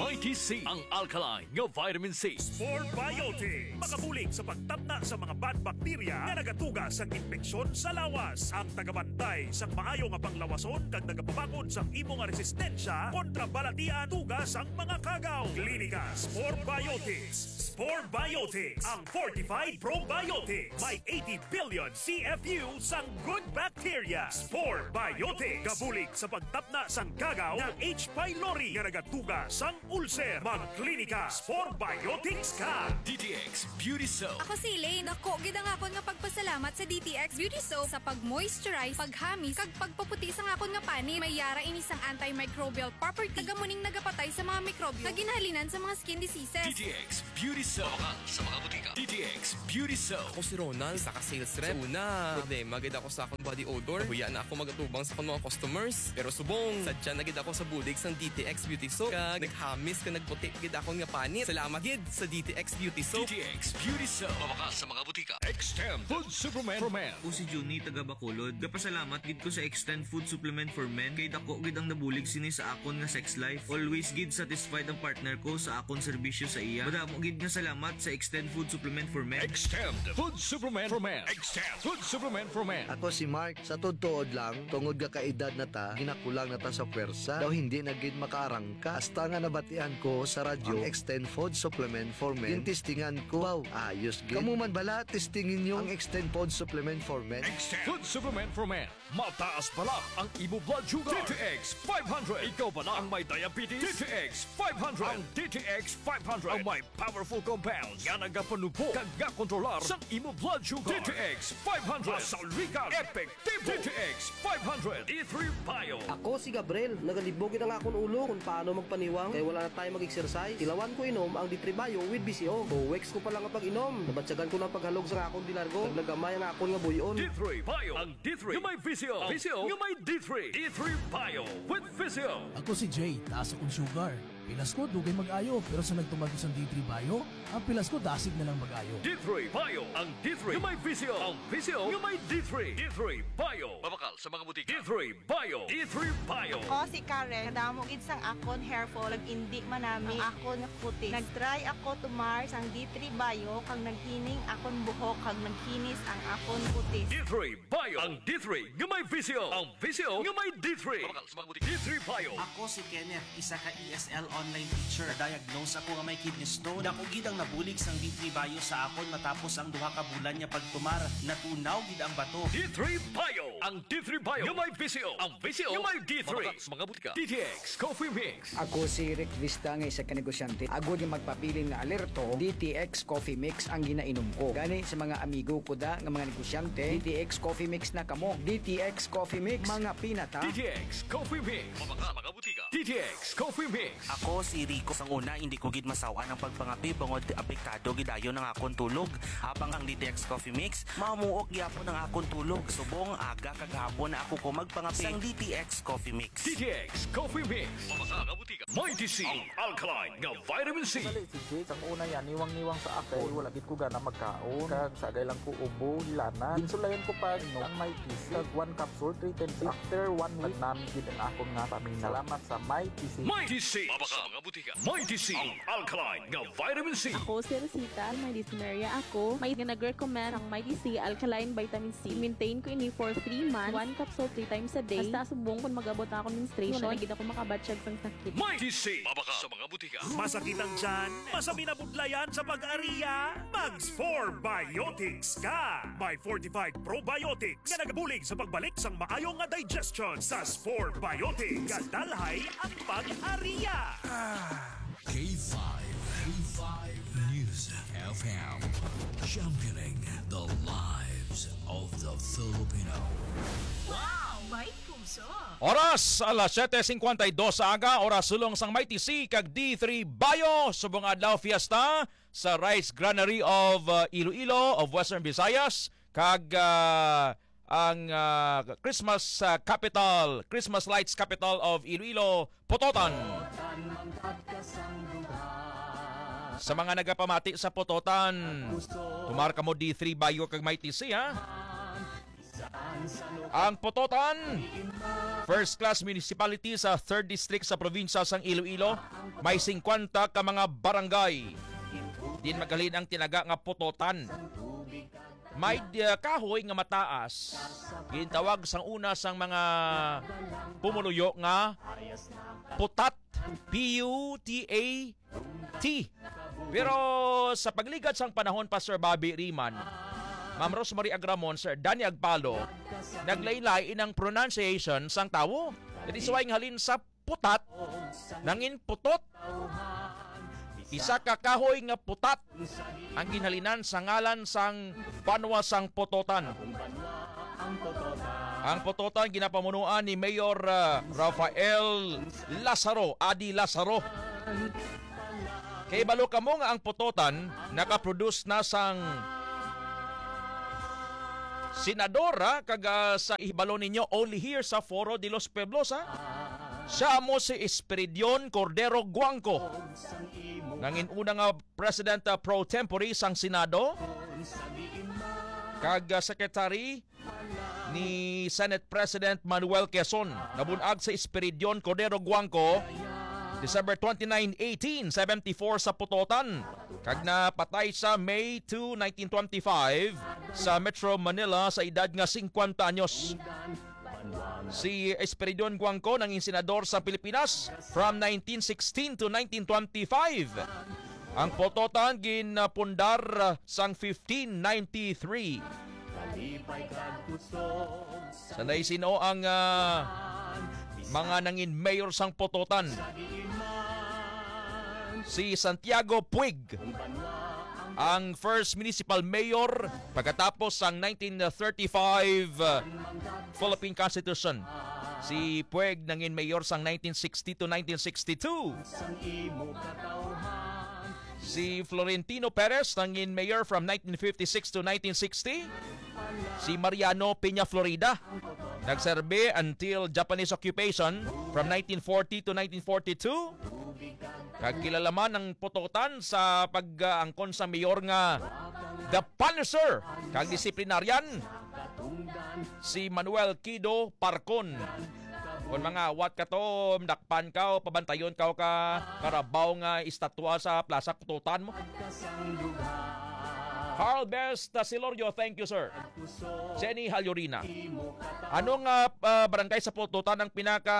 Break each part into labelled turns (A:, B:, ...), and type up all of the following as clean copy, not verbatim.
A: Mighty C, ang alkaline nga vitamin C.
B: Sport Biotics, makabulig sa pagtapna sa mga bad bacteria na nagatuga sa infeksyon sa lawas. Ang tagabantay sa maayo nga panglawason kag nagapabakod sa imong nga resistensya kontra balatian tugas ang mga kagaw. Klinika Sport Biotics. Sport Biotics, ang fortified probiotics. May 80 billion CFU sang good bacteria. Sport Biotics, kabulig sa pagtapna sang kagaw ng H. pylori nga nagatuga sang ulcer. Magklinika Sport Biotics ka.
A: DTX Beauty Soap.
C: Ako si Elaine. Ako, gidang akon nga pagpasalamat sa DTX Beauty Soap sa pag-moisturize, paghamis, kag pagpaputi sa akon nga pani. May yara ini sang antimicrobial property. Tagamuning nagapatay sa mga mikrobyo na ginahalinan sa mga skin diseases.
A: DTX Beauty Soap. Sa mga butika. DTX Beauty Soap.
D: Ako si Ronald, saka sales rep. Una, problema, gid ako sa akong body odor. Huya na ako magatubang sa akong mga customers. Pero subong, sadya na gid ako sa bulig sang DTX Beauty Soap. Kag naghamis ka nagputi gid akong nga panit. Salamat gid sa DTX Beauty Soap.
A: DTX Beauty Soap. Mabakas sa mga butika.
B: Extend Food Supplement for Men.
E: Ako si Juni, taga Bacolod. Kapasalamat gid ko sa Extend Food Supplement for Men. Kay dako gid ang nabulig sini sa akon nga sex life. Always gid satisfied ang partner ko sa akon serbisyo sa iya. Madamo gid nga salamat sa Extend Food Supplement for Men.
B: Extend Food Supplement for Men. Extend Food Supplement for Men.
F: Ako si Mark, sa tuod lang, tungod ka kaedad na ta, ginakulang na ta sa pwersa, daw hindi na gid makaarangka. Hasta nga nabatian ko sa radyo, ang Extend Food Supplement for Men. Tintistingan ko, wow, ayos gid. Kamu man bala, testingin nyo ang Extend Food Supplement for Men.
B: Extend Food Supplement for Men. Mataas pala ang imo blood sugar. DTX 500. Ikaw pala ang may diabetes. DTX 500. Ang DTX 500 ang may powerful compounds nga nagapanubo kag kontrolar sa imo blood sugar. DTX 500. Masalwikan. Epektibo. DTX 500. E3 Bio.
G: Ako si Gabriel, nagalibogin ang akong ulo kung paano magpaniwang kaya wala na tayo mag-exercise. Tilawan ko inom ang D3 Bio with BCO. Weeks ko pa lang ang pag-inom. Nabatsagan ko ng paghalog sa akong dilargo. Naglagamay ang akong nga buyon.
B: D3 Bio. Ang D3 yung may Visio. Ang Visio yung may D3. D3 Bio with Visio.
H: Ako si Jay, taas akong sugar. Pilas ko, dugay mag-ayo. Pero sa nagtumag sa D3 Bio, ang pilas ko, dasig na lang mag-ayo.
B: D3 Bio. Ang D3 yung may Visio. Ang Visio yung may D3. D3 Bio.
A: Mabakal sa mga butika.
B: D3 Bio. D3 Bio.
I: Ako si Karen, kadamo gid sang akon hair fall, indi manami ang akon nga kutis. Nagtry ako tumar sang D3 Bio kang naghining akon buhok kag naghinis ang akon kutis.
B: D3 Bio. Ang D3 yung may Visio. Ang Visio yung may D3.
A: Mabakal sa mga butika.
B: D3 Bio.
J: Ako si Kenneth, isa ka ESL online teacher. Na-diagnose ako nga may kidney stone. Dako gid ang nabulig sang D3 Bio sa akon matapos ang duha ka bulan niya pagtumar. Natunaw gid ang bato.
B: D3 Bio. Ang D3 Bio yung may Visio. Ang Visio yung may D3.
A: Mabakal sa mga butika.
B: DTX Coffee Mix.
K: Ako si Rick Vista nga isa ka negosyante. Agod yung magpapili nga alerto, DTX Coffee Mix ang ginainom ko. Gani sa mga amigo ko da nga mga negosyante, DTX Coffee Mix na kamo. DTX Coffee Mix, mga pinata.
B: DTX Coffee Mix.
A: Mabakal sa mga butika.
B: DTX Coffee Mix.
J: Ako si Rico. Sang una, hindi ko gid masawa ang pagpangapi bangod apektado gidayon ang akon tulog. Habang ang DTX Coffee Mix, mamuok gyapon ang akon tulog. Subong aga kagahapon na ako ko magpangapi sang DTX Coffee Mix.
B: DTX Coffee Mix.
A: Mabakal sa mga butika.
B: Mighty C. Ang alkaline nga vitamin C.
L: Dali si Jay, ang una yan, niwang-niwang sa ako. Wala gid ko gana magkaon. Kag sagay lang ko ubo, hilana. Ginsulayan ko pa no, ang may PC. Kag 1 capsule, 3 times. After 1 week, namin gid ang akon nga paminaw. Salamat sa may PC.
B: Mighty C.
A: Mabakal sa mga butika.
B: Mighty C. Ang alkaline nga vitamin C.
M: Ako si Rosita, may dysmenorrhea ako. May nag-recommend ang Mighty C Alkaline Vitamin C. Maintain ko ini for 3 months. 1 capsule 3 times a day. Basta subong kung magabot na ako menstruation. Wala gid ako makabatsyag sang sakit.
B: Mighty C.
A: Mabakal sa mga butika.
B: Masakit ang tiyan, masabi na budlayan sa pag-ariya, Mag-Spore Biotics ka! May fortified probiotics nga nagabulig sa pagbalik sang maayong nga digestion sa Spore Biotics. Kadalhay ang pag-ariya.
N: K5 News FM, championing the lives of the Filipino.
O: Wow! May puso!
P: Oras alas 7:52 sa aga, oras sulong sang Mighty C kag D3 Bio subong adlaw fiesta sa Rice Granary of Iloilo of Western Visayas kag ang Christmas capital, Christmas lights capital of Iloilo, Pototan. Sa mga nagapamati sa Pototan, tumarka mo D3 Bio kag Mighty C ha. Ang Pototan, first class municipality sa 3rd district sa probinsya sang Iloilo, may 50 ka mga barangay. Din magalin ang tinaga nga Pototan. May kahoy nga mataas, gintawag sang una sang mga pumuluyo nga putat, P-U-T-A-T. Pero sa pagligad sang panahon pa Sir Bobby Riman, Ma'am Rosemary Agramon, Sir Danny Agpalo, naglaylay inang pronunciation sang tawo. Iti suway nga halin sa putat, nangin putot. Isa ka kahoy nga putat ang ginhalinan sa ngalan sang banwa sang Pototan. Ang Pototan ginapamunuan ni Mayor Rafael Lazaro, Adi Lazaro. Kay balo kamo nga ang Pototan nakaproduce na sang senadora kaga sa ihibalo ninyo only here sa Foro de los Pueblos ha. Siya mo si Esperidion Cordero Guangco. Nangin una nga President pro tempore sang Senado kag Secretary ni Senate President Manuel Quezon. Nabunag sa Esperidion Cordero Guangco December 29, 1874 sa Pototan. Kag napatay sa May 2, 1925 sa Metro Manila sa edad nga 50 anyos. Si Esperidion Guangco nanging senador sa Pilipinas from 1916 to 1925. Ang Pototan ginapundar sang 1593. Sanay sino ang mga nangin mayor sang Pototan? Si Santiago Puig, ang first municipal mayor pagkatapos ang 1935 Philippine Constitution. Si Puig nangin mayor sang 1960 to 1962. Si Florentino Perez nangin mayor from 1956 to 1960. Si Mariano Peña Florida nagserbe until Japanese occupation from 1940 to 1942. Kagkilalaman ng Pototan sa pag-angkon sa mayor nga The Punisher kag disiplinaryan si Manuel Kido Parcon. Kung mga wat ka to, dakpan ka o pabantayon ka o karabaw nga estatwa sa Plaza Pototan mo. Carl Best Silorio, thank you sir. Jenny Halyurina, anong barangay sa Pototan ang pinaka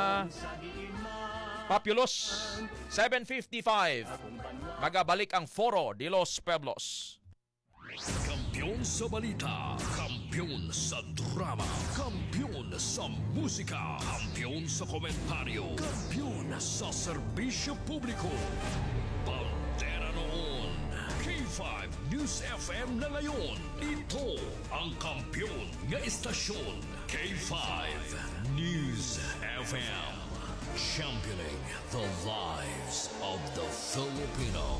P: populous? 755. Magabalik ang Foro de los Pueblos.
N: Kampiyon sa balita, kampiyon sa drama, kampiyon sa musika, kampiyon sa komentaryo, kampiyon sa serbisyo publiko. Pantera noon, K5 News FM na ngayon. Ito ang kampiyon nga istasyon, K5 News FM. Championing the lives of the Filipino.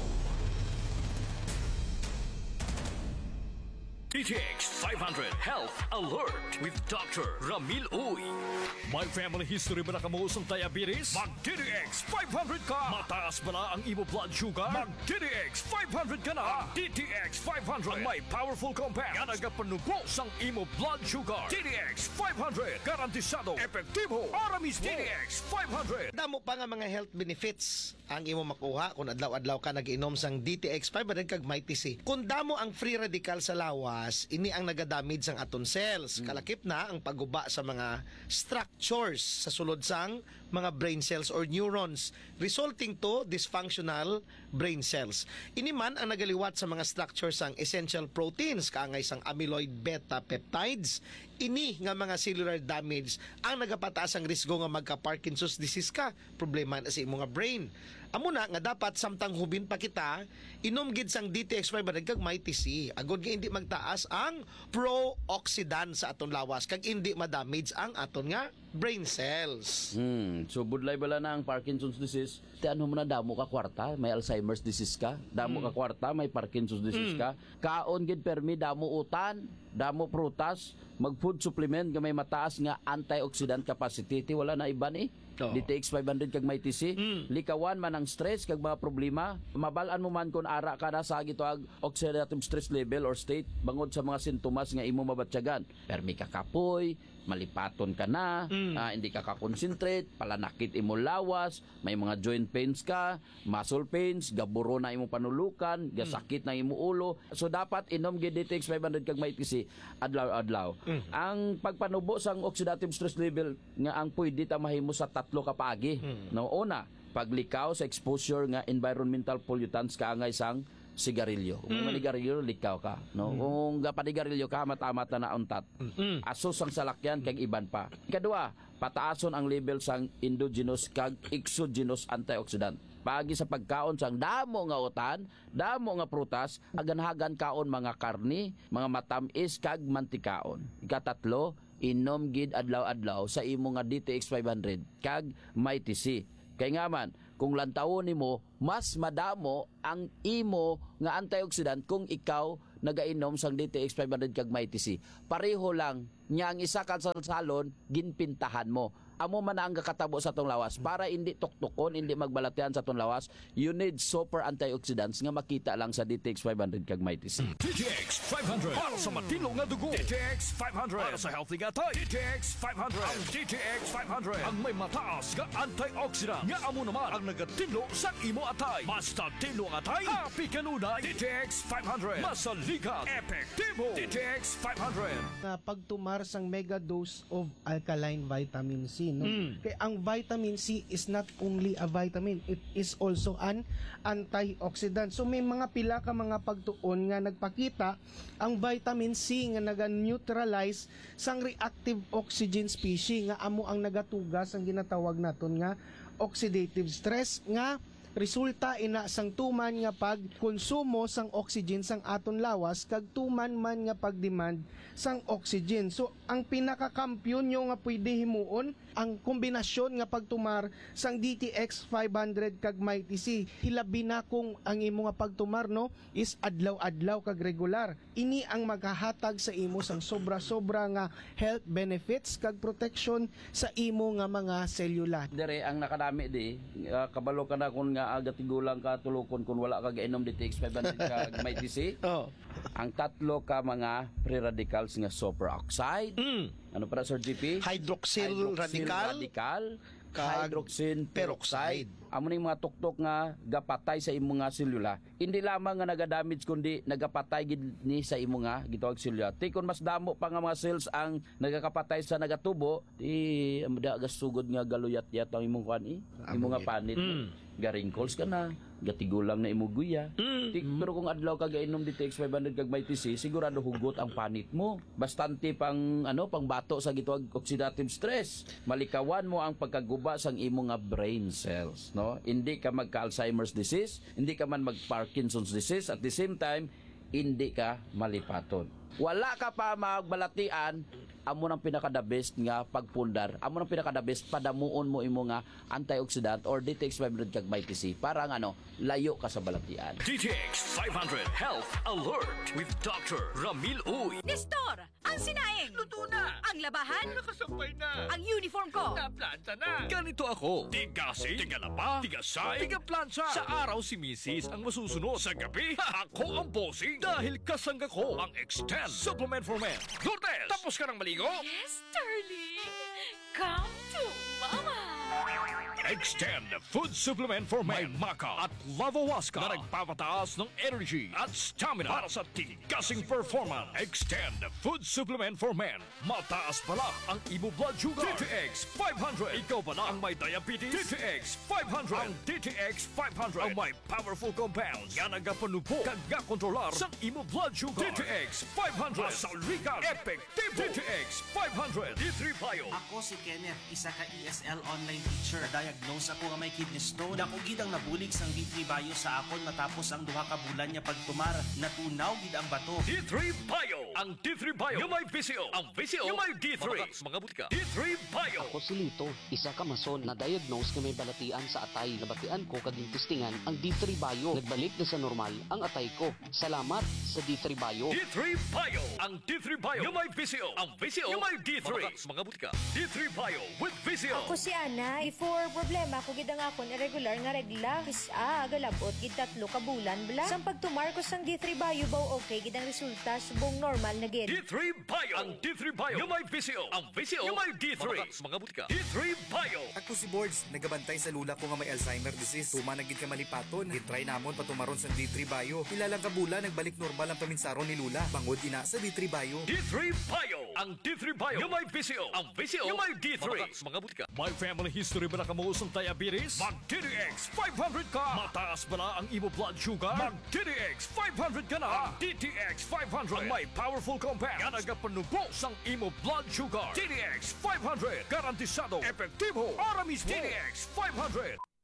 A: DTX 500 Health Alert with Dr. Ramil Uy.
B: May family history ba na kamusong diabetes? Mag-DTX 500 ka! Mataas ba na ang imo blood sugar? Mag-DTX 500 ka na! DTX 500 ang may powerful compounds nga nagapanubo sang imo blood sugar. DTX 500 garantisado, epektibo, para mismo. DTX 500.
Q: Damo pa nga mga health benefits ang imo makuha kung adlaw-adlaw ka nag-inom sang DTX 500 kag Mighty C. Kung damo ang free radical sa lawas, ini ang nagadamage sang aton cells. Kalakip na ang pagguba sa mga structures sa sulod sang mga brain cells or neurons, resulting to dysfunctional brain cells. Ini man ang nagaliwat sa mga structures sang essential proteins, kaangay sang amyloid beta peptides. Ini nga mga cellular damage ang nagapataas ang risgo nga magka-Parkinson's disease ka, problema na sa imong nga brain. Amo na nga dapat samtang hubin pa kita, inom gid sang DTX 500 kag Mighty C. Agod nga hindi magtaas ang pro-oxidant sa aton lawas kag hindi ma-damage ang aton nga brain cells.
R: So budlay bala na ang Parkinson's disease. Tiyan mo na damo ka kwarta, may Alzheimer's disease ka. Damo ka kwarta, may Parkinson's disease ka. Kaon gid permi damo utan, damo prutas, mag food supplement nga may mataas nga antioxidant capacity. Ti wala na iban eh. DTX 500 kag may TC. Likawan man ang stress kag mga problema. Mabalaan mo man kung ara ka na sa gitoag oxidative stress level or state bangod sa mga sintomas nga imo mabatyagan. Permi ka kapoy, malipaton ka na, hindi ka ka-concentrate, palanakit imo lawas, may mga joint pains ka, muscle pains, gaburo na imo panulukan, gasakit na imo ulo. So dapat inom gid DTX 500 kag may TC adlaw-adlaw. Ang pagpanubo sang oxidative stress level nga ang pwede ta mahimo sa 3 ka paagi. No, una, paglikaw sa exposure nga environmental pollutants kaangay sang sigarilyo. Kung manigarilyo, likaw ka. No? Kung gapanigarilyo ka, mata-mata na untat. Asos ang salakyan, kag iban pa. Kadua, pataason ang level sang endogenous kag exogenous antioxidant. Pagi sa pagkaon sang damo nga utan, damo nga prutas, aganhagan kaon mga karni, mga matamis kag mantikaon. Ikatatlo, inom gid adlaw-adlaw sa imo nga DTX 500 kag may TC. Kay nga man, kung lantawon nimo, mas madamo ang imo nga antioxidant kung ikaw nagainom sang DTX 500 kag may TC. Pareho lang nya ang isa ka sa salon ginpintahan mo. Amo man ang kakatabo sa tong lawas para hindi tuktukon, hindi magbalatian sa tong lawas. You need super antioxidants nga makita lang sa DTX 500 kag may TC.
N: DTX 500 para sa matilong nga dugo. DTX 500 para sa healthy nga tayo. DTX 500 ang DTX 500 ang may mataas nga antioxidant nga amo naman ang nagatinlo sa imo atay. Basta tinlo ang atay, happy kanunay. DTX 500 masalikat, epektibo. DTX 500
S: na pagtumar sang mega dose of alkaline vitamin C. No? Kaya ang vitamin C is not only a vitamin, it is also an antioxidant. So may mga pila ka mga pagtuon nga nagpakita ang vitamin C nga naga-neutralize sang reactive oxygen species nga amo ang nagatugas ang ginatawag naton nga oxidative stress nga resulta ina sang tuman nga pagkonsumo sang oxygen sang aton lawas kag tuman man nga pagdemand sang oxygen. So ang pinakakampiyon nyo nga pwede himuon ang kombinasyon nga pagtumar sang DTX 500 kag may TC. Hilabi na kung ang imo nga pagtumar no is adlaw-adlaw kag regular. Ini ang maghahatag sa imo sang sobra-sobra nga health benefits kag protection sa imo nga mga selula.
R: Dere ang nakadami di kabalo ka na kun nga agatigulang ka tulukon kun wala ka gainom DTX 500 kag may TC. Ang tatlo ka mga free radicals nga superoxide. Ano para Sir GP?
Q: Hydroxyl radical,
R: hydroxyl peroxide. Amo ning mga tuktok nga gapatay sa imo nga selula. Hindi lamang nga nagadamage kundi nagapatay gid ni sa imo nga gitawag selula. Ti kun mas damo pa nga mga cells ang nagakapatay sa nagatubo, ti amda gasugod nga galuyat-yat ang imong kuan imo nga panit. Ga-wrinkles ka na, gatigulang na imuguya. Pero kung adlaw ka gainom DTX 500 kag may TC, sigurado hugot ang panit mo. Bastante pang pang bato sa gitawag oxidative stress. Malikawan mo ang pagkaguba sang imo nga brain cells, no? Hindi ka magka-Alzheimer's disease, hindi ka man mag-Parkinson's disease, at the same time hindi ka malipaton. Wala ka pa magbalatian, amo nang pinaka-the best nga pagpundar. Amo nang pinaka-the best padamuon mo imo nga antioxidant or DTX 500 kag may TC para layo ka sa balatian.
A: DTX 500 Health Alert with Dr. Ramil Uy.
O: Nestor, ang sinaing.
A: Luto na.
O: Ang labahan.
A: Nakasampay na.
O: Ang uniform ko.
A: Naplanta na. Ganito ako. Tigasi, tigalaba, tigasay, tigaplansya. Sa araw si Mrs. ang masusunod. Sa gabi, ako ang bossing. Dahil kasangga ko ang Extend Supplement for Men. Lourdes, tapos ka ng maligo?
O: Yes, darling. Come to Mama.
N: Extend Food Supplement for Men. May Maca at Lavawaska na nagpapataas ng energy at stamina para sa tigasing performance. Extend Food Supplement for Men. Mataas pala ang imo blood sugar. DTX 500. Ikaw pala ang may diabetes. DTX 500. Ang DTX 500 ang may powerful compounds nga nagapanupo kag kontrolar sa imo blood sugar. DTX 500. Masalikan. Epektibo. DTX 500. D3 Bio.
J: Ako si Kenneth, isa ka ESL online teacher. Diagnose na-diagnose ako nga may kidney stone. Dako gid ang nabulig sang D3 Bio sa akon matapos ang duha ka bulan niya pagtumar. Natunaw gid ang bato.
A: D3 Bio. Ang D3 Bio yung may VCO. Ang VCO yung may D3. Mga butika. D3 Bio.
T: Ako si Lito, isa ka mason na diagnose nga may balatian sa atay. Nabatian ko kaging testingan ang D3 Bio. Nagbalik na sa normal ang atay ko. Salamat sa D3 Bio.
A: D3 Bio. Ang D3 Bio yung may VCO. Ang VCO yung may D3. Mga butika. D3 Bio with VCO.
U: Ako si Ana. Before problema ko gid ang akon irregular nga regla. Kisa galabot gid 3 ka bulan bla. Sang pagtumar ko sang D3 Bio baw okay gid ang resulta subong normal na gid.
A: D3 Bio. Ang D3 Bio yung may VCO. Ang VCO yung may D3. Mga butika. D3 Bio.
V: Ako si Boards, nagabantay sa lula ko nga may Alzheimer disease. Tuma na gid ka malipaton. Gitry namon patumaron sa D3 Bio. Ilalang kabula nagbalik normal ang paminsaron ni Lula. Bangod ina sa D3 Bio.
A: D3 Bio. Ang D3 Bio yung may VCO. Ang VCO yung may D3. Mga butika. May family history ba na kamuusong diabetes? Mag-DTX 500 ka. Mataas ba na ang imo blood sugar? Mag-DTX 500 ka na. DTX 500 ang may powerful compound nga nagapanubos ang imo blood sugar. DTX 500 garantisado, epektibo, para mismo. DTX 500